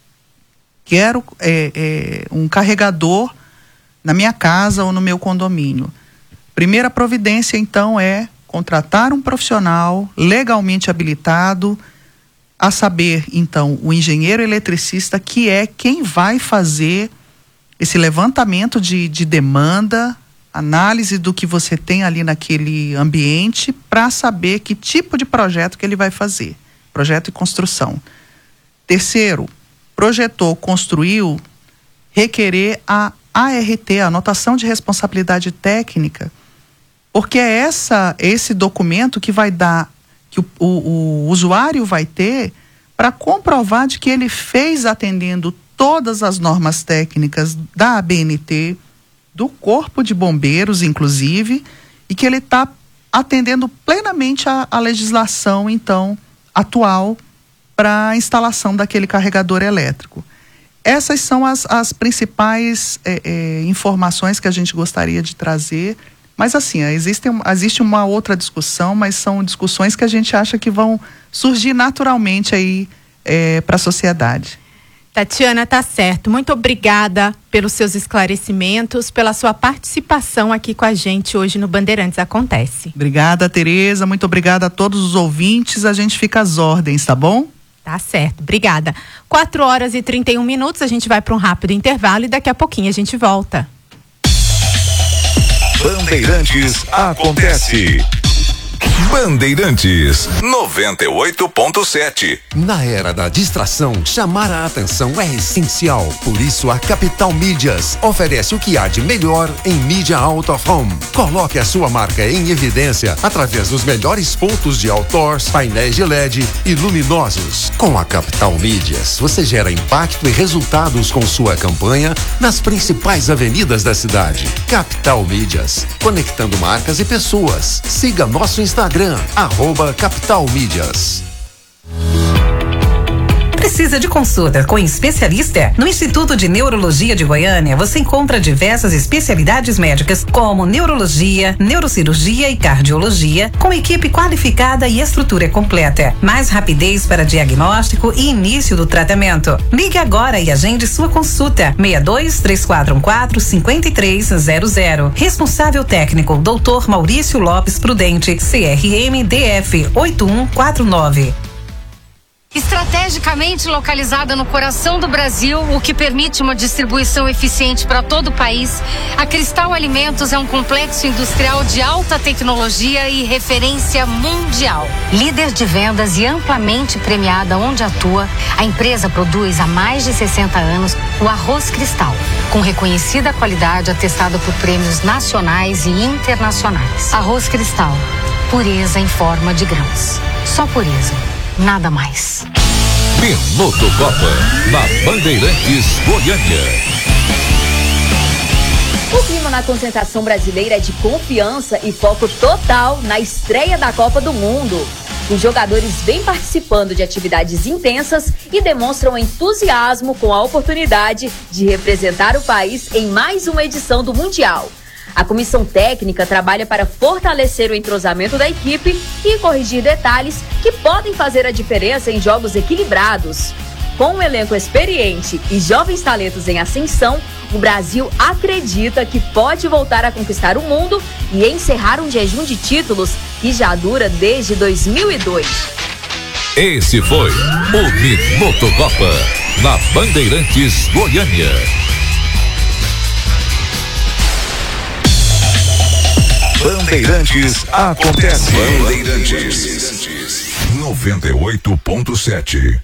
quero é, é, um carregador na minha casa ou no meu condomínio. Primeira providência, então, é contratar um profissional legalmente habilitado, a saber, então, o engenheiro eletricista, que é quem vai fazer esse levantamento de, de demanda, análise do que você tem ali naquele ambiente, para saber que tipo de projeto que ele vai fazer. Projeto e construção. Terceiro, projetou, construiu, requerer a A R T, a anotação de responsabilidade técnica, porque é essa, esse documento que vai dar, que o, o, o usuário vai ter para comprovar de que ele fez atendendo todas as normas técnicas da A B N T, do Corpo de Bombeiros, inclusive, e que ele está atendendo plenamente a, a legislação, então, atual para a instalação daquele carregador elétrico. Essas são as, as principais é, é, informações que a gente gostaria de trazer. Mas assim, existe, existe uma outra discussão, mas são discussões que a gente acha que vão surgir naturalmente aí é, para a sociedade. Tatiana, tá certo. Muito obrigada pelos seus esclarecimentos, pela sua participação aqui com a gente hoje no Bandeirantes Acontece. Obrigada, Tereza. Muito obrigada a todos os ouvintes. A gente fica às ordens, tá bom? Tá certo, obrigada. quatro horas e trinta e um minutos, a gente vai para um rápido intervalo e daqui a pouquinho a gente volta. Bandeirantes Acontece. Bandeirantes noventa e oito ponto sete. Na era da distração, chamar a atenção é essencial. Por isso, a Capital Mídias oferece o que há de melhor em mídia out of home. Coloque a sua marca em evidência através dos melhores pontos de outdoors, painéis de L E D e luminosos. Com a Capital Mídias, você gera impacto e resultados com sua campanha nas principais avenidas da cidade. Capital Mídias, conectando marcas e pessoas. Siga nosso Instagram, arroba Capital Mídias. Precisa de consulta com especialista? No Instituto de Neurologia de Goiânia, você encontra diversas especialidades médicas como neurologia, neurocirurgia e cardiologia, com equipe qualificada e estrutura completa. Mais rapidez para diagnóstico e início do tratamento. Ligue agora e agende sua consulta. seis dois, três quatro um quatro, cinco três zero zero. Responsável técnico, doutor Maurício Lopes Prudente, C R M D F oito um quatro nove. Estrategicamente localizada no coração do Brasil, o que permite uma distribuição eficiente para todo o país, a Cristal Alimentos é um complexo industrial de alta tecnologia e referência mundial. Líder de vendas e amplamente premiada onde atua, a empresa produz há mais de sessenta anos o arroz Cristal, com reconhecida qualidade atestada por prêmios nacionais e internacionais. Arroz Cristal, pureza em forma de grãos. Só pureza. Nada mais. Minuto Copa, na Bandeirantes Goiânia. O clima na concentração brasileira é de confiança e foco total na estreia da Copa do Mundo. Os jogadores vêm participando de atividades intensas e demonstram entusiasmo com a oportunidade de representar o país em mais uma edição do Mundial. A comissão técnica trabalha para fortalecer o entrosamento da equipe e corrigir detalhes que podem fazer a diferença em jogos equilibrados. Com um elenco experiente e jovens talentos em ascensão, o Brasil acredita que pode voltar a conquistar o mundo e encerrar um jejum de títulos que já dura desde dois mil e dois. Esse foi o Minuto Copa, na Bandeirantes Goiânia. Bandeirantes Acontece. Bandeirantes noventa e oito ponto sete.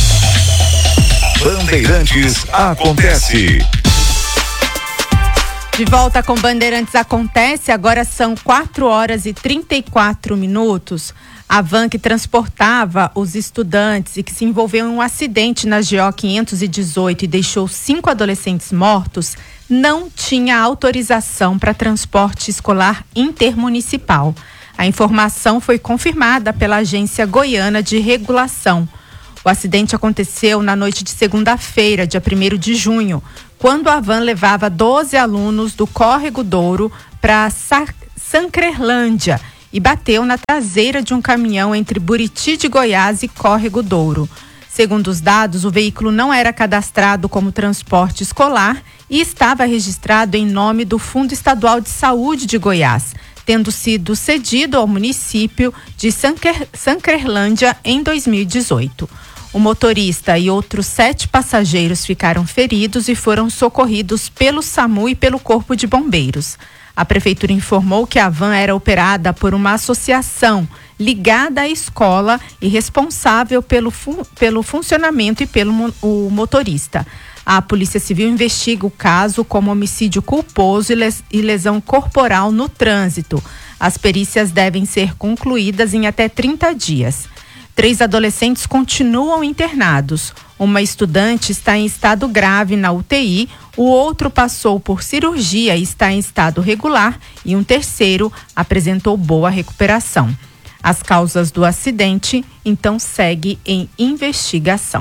Bandeirantes Acontece. De volta com Bandeirantes Acontece, agora são quatro horas e trinta e quatro minutos. A van que transportava os estudantes e que se envolveu em um acidente na G O quinhentos e dezoito e deixou cinco adolescentes mortos, não tinha autorização para transporte escolar intermunicipal. A informação foi confirmada pela Agência Goiana de Regulação. O acidente aconteceu na noite de segunda-feira, dia primeiro de junho, quando a van levava doze alunos do Córrego Douro para Sancrelândia e bateu na traseira de um caminhão entre Buriti de Goiás e Córrego Douro. Segundo os dados, o veículo não era cadastrado como transporte escolar e estava registrado em nome do Fundo Estadual de Saúde de Goiás, tendo sido cedido ao município de Sancrelândia em dois mil e dezoito. O motorista e outros sete passageiros ficaram feridos e foram socorridos pelo SAMU e pelo Corpo de Bombeiros. A prefeitura informou que a van era operada por uma associação ligada à escola e responsável pelo, fu- pelo funcionamento e pelo mo- o motorista. A Polícia Civil investiga o caso como homicídio culposo e, les- e lesão corporal no trânsito. As perícias devem ser concluídas em até trinta dias. Três adolescentes continuam internados. Uma estudante está em estado grave na U T I, o outro passou por cirurgia e está em estado regular e um terceiro apresentou boa recuperação. As causas do acidente, então, seguem em investigação.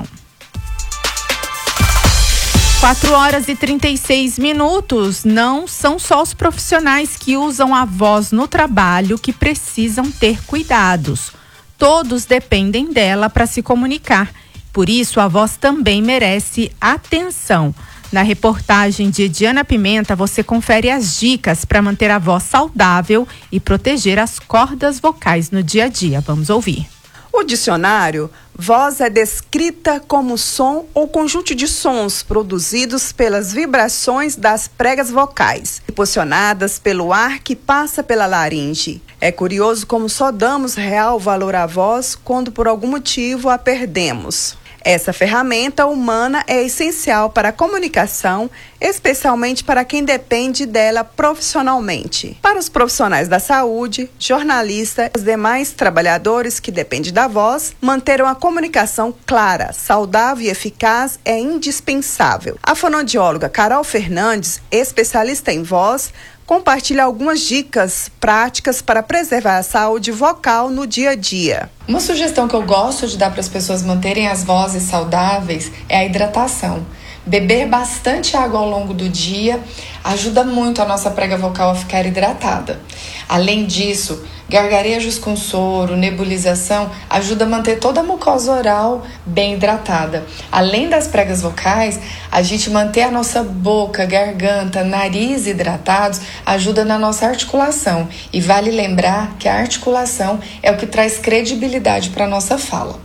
quatro horas e trinta e seis minutos. Não são só os profissionais que usam a voz no trabalho que precisam ter cuidados. Todos dependem dela para se comunicar. Por isso, a voz também merece atenção. Na reportagem de Diana Pimenta, você confere as dicas para manter a voz saudável e proteger as cordas vocais no dia a dia. Vamos ouvir. O dicionário, voz é descrita como som ou conjunto de sons produzidos pelas vibrações das pregas vocais, impulsionadas pelo ar que passa pela laringe. É curioso como só damos real valor à voz quando por algum motivo a perdemos. Essa ferramenta humana é essencial para a comunicação, especialmente para quem depende dela profissionalmente. Para os profissionais da saúde, jornalistas e os demais trabalhadores que dependem da voz, manter uma comunicação clara, saudável e eficaz é indispensável. A fonoaudióloga Carol Fernandes, especialista em voz, compartilha algumas dicas práticas para preservar a saúde vocal no dia a dia. Uma sugestão que eu gosto de dar para as pessoas manterem as vozes saudáveis é a hidratação. Beber bastante água ao longo do dia ajuda muito a nossa prega vocal a ficar hidratada. Além disso, gargarejos com soro, nebulização, ajuda a manter toda a mucosa oral bem hidratada. Além das pregas vocais, a gente manter a nossa boca, garganta, nariz hidratados ajuda na nossa articulação. E vale lembrar que a articulação é o que traz credibilidade para a nossa fala.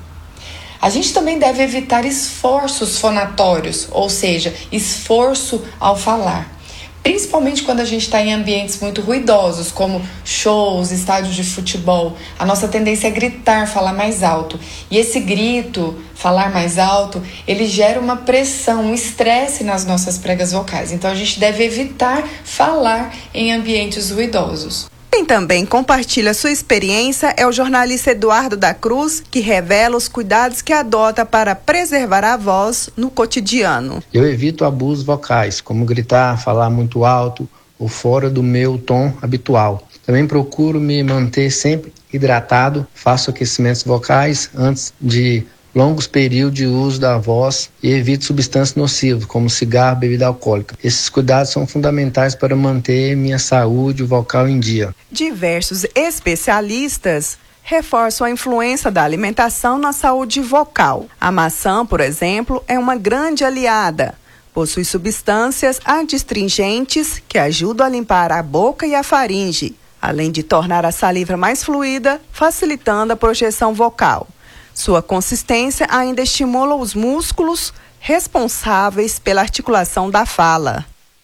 A gente também deve evitar esforços fonatórios, ou seja, esforço ao falar. Principalmente quando a gente está em ambientes muito ruidosos, como shows, estádios de futebol. A nossa tendência é gritar, falar mais alto. E esse grito, falar mais alto, ele gera uma pressão, um estresse nas nossas pregas vocais. Então a gente deve evitar falar em ambientes ruidosos. Quem também compartilha sua experiência é o jornalista Eduardo da Cruz, que revela os cuidados que adota para preservar a voz no cotidiano. Eu evito abusos vocais, como gritar, falar muito alto ou fora do meu tom habitual. Também procuro me manter sempre hidratado, faço aquecimentos vocais antes de longos períodos de uso da voz e evito substâncias nocivas, como cigarro, bebida alcoólica. Esses cuidados são fundamentais para manter minha saúde vocal em dia. Diversos especialistas reforçam a influência da alimentação na saúde vocal. A maçã, por exemplo, é uma grande aliada. Possui substâncias adstringentes que ajudam a limpar a boca e a faringe, além de tornar a saliva mais fluida, facilitando a projeção vocal. Sua consistência ainda estimula os músculos responsáveis pela articulação da fala.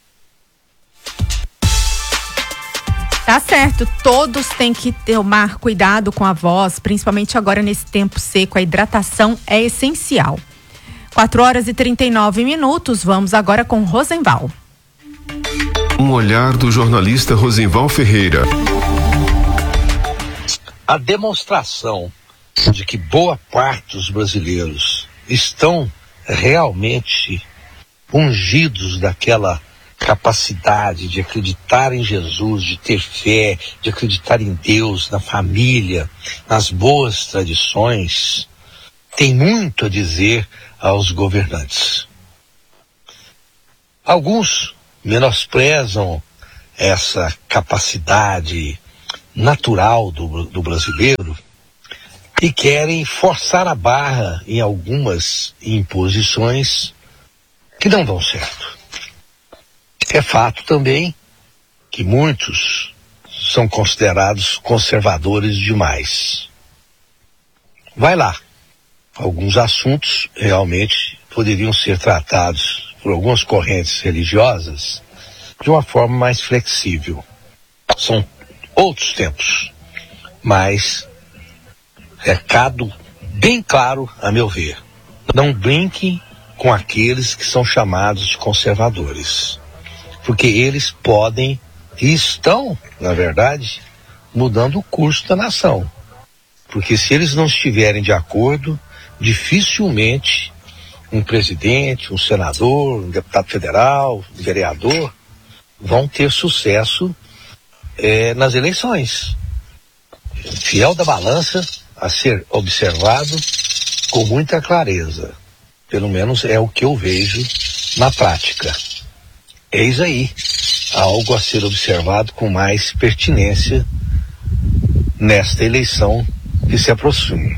Tá certo, todos têm que tomar cuidado com a voz, principalmente agora nesse tempo seco, a hidratação é essencial. quatro horas e trinta e nove minutos, vamos agora com Rosenval. Um olhar do jornalista Rosenval Ferreira. A demonstração de que boa parte dos brasileiros estão realmente ungidos daquela capacidade de acreditar em Jesus, de ter fé, de acreditar em Deus, na família, nas boas tradições, tem muito a dizer aos governantes. Alguns menosprezam essa capacidade natural do, do brasileiro e querem forçar a barra em algumas imposições que não dão certo. É fato também que muitos são considerados conservadores demais. Vai lá. Alguns assuntos realmente poderiam ser tratados por algumas correntes religiosas de uma forma mais flexível. São outros tempos, mas recado bem claro, a meu ver: não brinquem com aqueles que são chamados de conservadores, porque eles podem e estão, na verdade, mudando o curso da nação. Porque se eles não estiverem de acordo, dificilmente um presidente, um senador, um deputado federal, um vereador vão ter sucesso é, nas eleições. Fiel da balança a ser observado com muita clareza. Pelo menos é o que eu vejo na prática. Eis aí algo a ser observado com mais pertinência nesta eleição que se aproxima.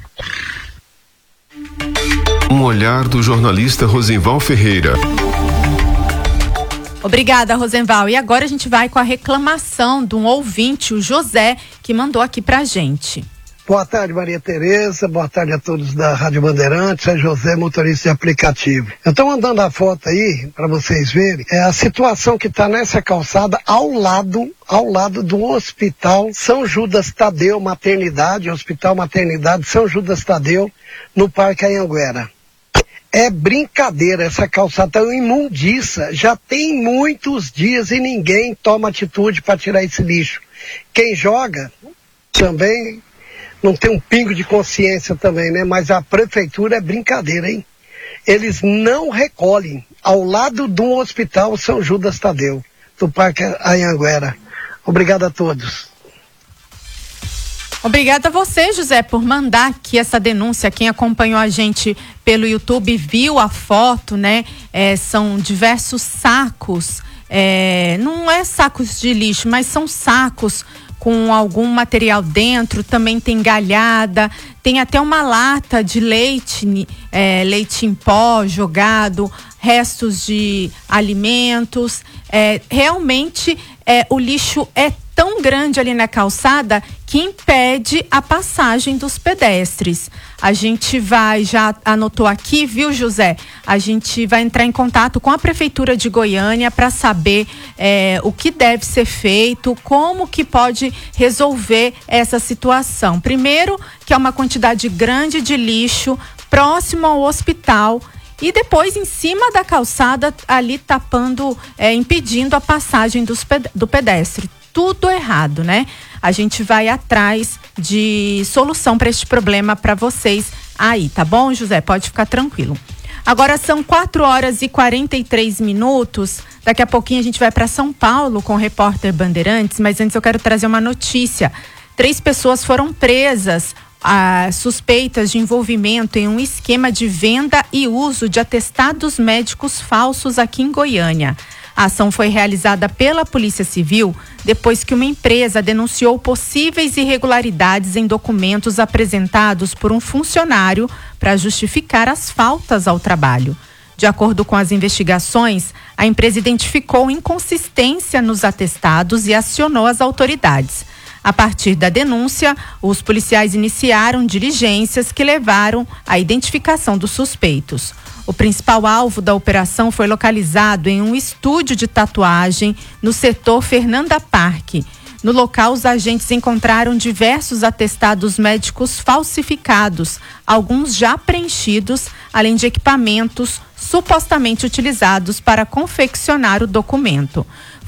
Um olhar do jornalista Rosenval Ferreira. Obrigada, Rosenval. E agora a gente vai com a reclamação de um ouvinte, o José, que mandou aqui pra gente. Boa tarde, Maria Tereza. Boa tarde a todos da Rádio Bandeirantes. É José, motorista de aplicativo. Eu estou mandando a foto aí para vocês verem. É a situação que está nessa calçada ao lado, ao lado do Hospital São Judas Tadeu Maternidade, Hospital Maternidade São Judas Tadeu, no Parque Anhanguera. É brincadeira, essa calçada tá imundiça. Já tem muitos dias e ninguém toma atitude para tirar esse lixo. Quem joga também não tem um pingo de consciência também, né? Mas a prefeitura é brincadeira, hein? Eles não recolhem ao lado do Hospital São Judas Tadeu, do Parque Anhanguera. Obrigado a todos. Obrigada a você, José, por mandar aqui essa denúncia. Quem acompanhou a gente pelo YouTube viu a foto, né? É, são diversos sacos, é, não é sacos de lixo, mas são sacos com algum material dentro. Também tem galhada, tem até uma lata de leite, é, leite em pó jogado, restos de alimentos. É, realmente é, o lixo é tão grande ali na calçada que impede a passagem dos pedestres. A gente vai, já anotou aqui, viu, José? A gente vai entrar em contato com a Prefeitura de Goiânia para saber é, o que deve ser feito, como que pode resolver essa situação. Primeiro, que é uma quantidade grande de lixo próximo ao hospital, e depois em cima da calçada ali tapando, é, impedindo a passagem dos ped- do pedestre. Tudo errado, né? A gente vai atrás de solução para este problema para vocês aí, tá bom, José? Pode ficar tranquilo. Agora são quatro horas e quarenta e três minutos. Daqui a pouquinho a gente vai para São Paulo com o repórter Bandeirantes, mas antes eu quero trazer uma notícia. Três pessoas foram presas, ah, suspeitas de envolvimento em um esquema de venda e uso de atestados médicos falsos aqui em Goiânia. A ação foi realizada pela Polícia Civil depois que uma empresa denunciou possíveis irregularidades em documentos apresentados por um funcionário para justificar as faltas ao trabalho. De acordo com as investigações, a empresa identificou inconsistência nos atestados e acionou as autoridades. A partir da denúncia, os policiais iniciaram diligências que levaram à identificação dos suspeitos. O principal alvo da operação foi localizado em um estúdio de tatuagem no setor Fernanda Parque. No local, os agentes encontraram diversos atestados médicos falsificados, alguns já preenchidos, além de equipamentos supostamente utilizados para confeccionar o documento.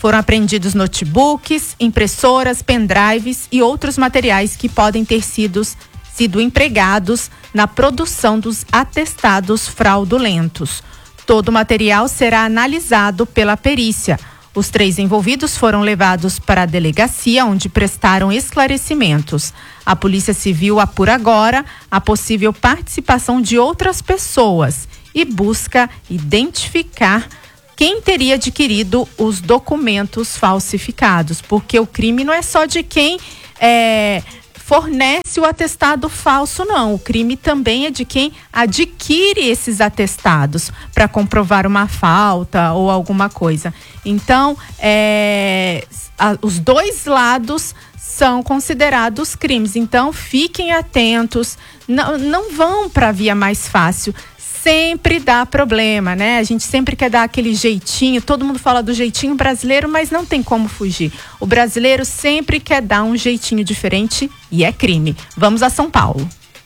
Foram apreendidos notebooks, impressoras, pendrives e outros materiais que podem ter sido, sido empregados na produção dos atestados fraudulentos. Todo o material será analisado pela perícia. Os três envolvidos foram levados para a delegacia, onde prestaram esclarecimentos. A Polícia Civil apura agora a possível participação de outras pessoas e busca identificar quem teria adquirido os documentos falsificados, porque o crime não é só de quem é, fornece o atestado falso, não. O crime também é de quem adquire esses atestados para comprovar uma falta ou alguma coisa. Então, é, a, os dois lados são considerados crimes. Então, fiquem atentos, não, não vão para a via mais fácil. Sempre dá problema, né? A gente sempre quer dar aquele jeitinho, todo mundo fala do jeitinho brasileiro, mas não tem como fugir. O brasileiro sempre quer dar um jeitinho diferente e é crime. Vamos a São Paulo.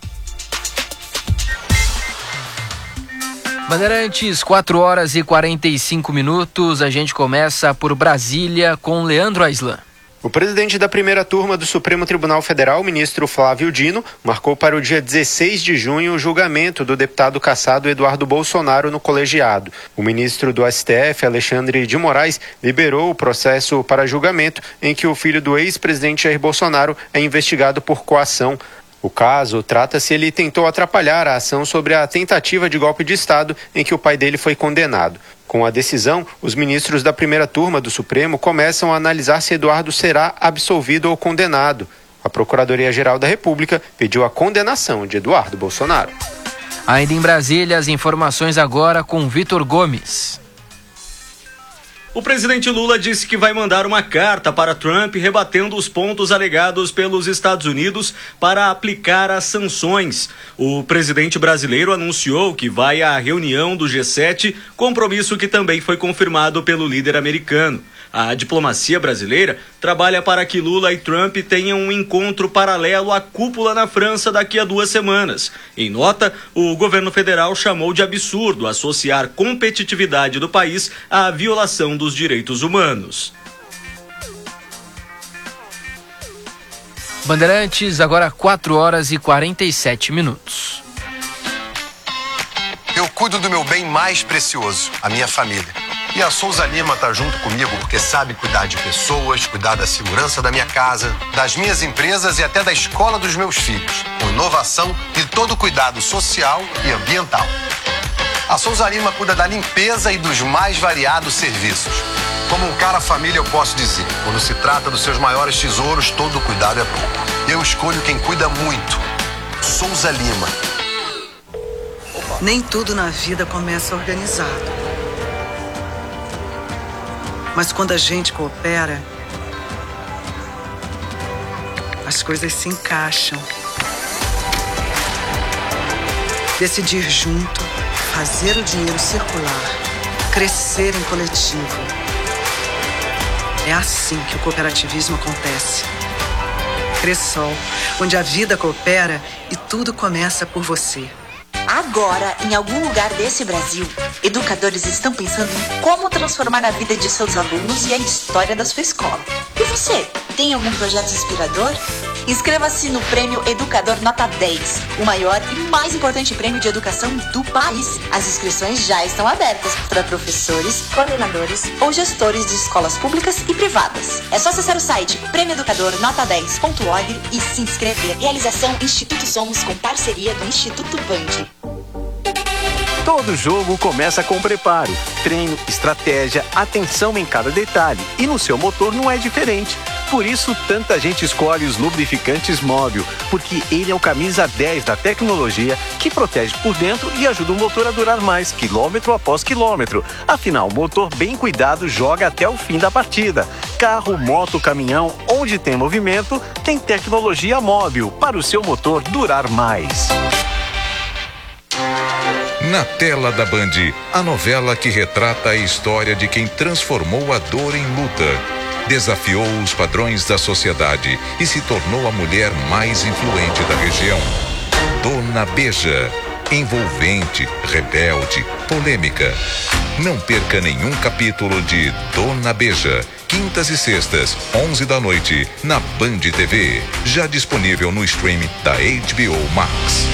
Bandeirantes, quatro horas e quarenta e cinco minutos. A gente começa por Brasília com Leandro Aislan. O presidente da primeira turma do Supremo Tribunal Federal, ministro Flávio Dino, marcou para o dia dezesseis de junho o julgamento do deputado cassado Eduardo Bolsonaro no colegiado. O ministro do S T F, Alexandre de Moraes, liberou o processo para julgamento em que o filho do ex-presidente Jair Bolsonaro é investigado por coação. O caso trata se ele tentou atrapalhar a ação sobre a tentativa de golpe de Estado em que o pai dele foi condenado. Com a decisão, os ministros da primeira turma do Supremo começam a analisar se Eduardo será absolvido ou condenado. A Procuradoria-Geral da República pediu a condenação de Eduardo Bolsonaro. Ainda em Brasília, as informações agora com Vitor Gomes. O presidente Lula disse que vai mandar uma carta para Trump rebatendo os pontos alegados pelos Estados Unidos para aplicar as sanções. O presidente brasileiro anunciou que vai à reunião do G sete, compromisso que também foi confirmado pelo líder americano. A diplomacia brasileira trabalha para que Lula e Trump tenham um encontro paralelo à cúpula na França daqui a duas semanas. Em nota, o governo federal chamou de absurdo associar competitividade do país à violação dos direitos humanos. Bandeirantes, agora quatro horas e quarenta e sete minutos. Eu cuido do meu bem mais precioso, a minha família. E a Souza Lima tá junto comigo porque sabe cuidar de pessoas, cuidar da segurança da minha casa, das minhas empresas e até da escola dos meus filhos, com inovação e todo cuidado social e ambiental. A Souza Lima cuida da limpeza e dos mais variados serviços. Como um cara família, eu posso dizer, quando se trata dos seus maiores tesouros, todo cuidado é pouco. Eu escolho quem cuida muito. Souza Lima. Nem tudo na vida começa organizado. Mas quando a gente coopera, as coisas se encaixam. Decidir junto, fazer o dinheiro circular, crescer em coletivo. É assim que o cooperativismo acontece. Cressol, onde a vida coopera e tudo começa por você. Agora, em algum lugar desse Brasil, educadores estão pensando em como transformar a vida de seus alunos e a história da sua escola. E você, tem algum projeto inspirador? Inscreva-se no Prêmio Educador Nota dez, o maior e mais importante prêmio de educação do país. As inscrições já estão abertas para professores, coordenadores ou gestores de escolas públicas e privadas. É só acessar o site prêmio educador nota dez ponto org e se inscrever. Realização Instituto Somos com parceria do Instituto Band. Todo jogo começa com preparo, treino, estratégia, atenção em cada detalhe. E no seu motor não é diferente. Por isso, tanta gente escolhe os lubrificantes Móbil, porque ele é o camisa dez da tecnologia que protege por dentro e ajuda o motor a durar mais, quilômetro após quilômetro. Afinal, o motor bem cuidado joga até o fim da partida. Carro, moto, caminhão, onde tem movimento, tem tecnologia Móbil para o seu motor durar mais. Na tela da Band, a novela que retrata a história de quem transformou a dor em luta, desafiou os padrões da sociedade e se tornou a mulher mais influente da região. Dona Beija, envolvente, rebelde, polêmica. Não perca nenhum capítulo de Dona Beija. Quintas e sextas, onze da noite, na Band T V. Já disponível no streaming da H B O Max.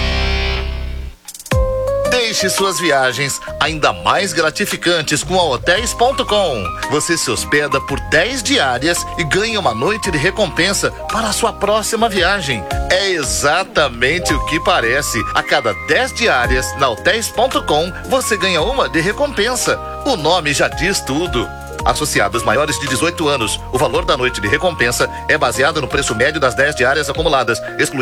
Deixe suas viagens ainda mais gratificantes com a hotéis ponto com. Você se hospeda por dez diárias e ganha uma noite de recompensa para a sua próxima viagem. É exatamente o que parece. A cada dez diárias na hotéis ponto com, você ganha uma de recompensa. O nome já diz tudo. Associados maiores de dezoito anos, o valor da noite de recompensa é baseado no preço médio das dez diárias acumuladas, excluindo